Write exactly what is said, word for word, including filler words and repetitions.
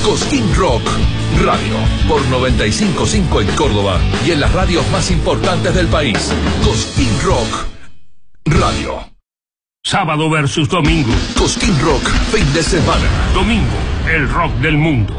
Cosquín Rock Radio, por noventa y cinco punto cinco en Córdoba y en las radios más importantes del país. Cosquín Rock Radio. Sábado versus domingo. Cosquín Rock, fin de semana. Domingo, el rock del mundo.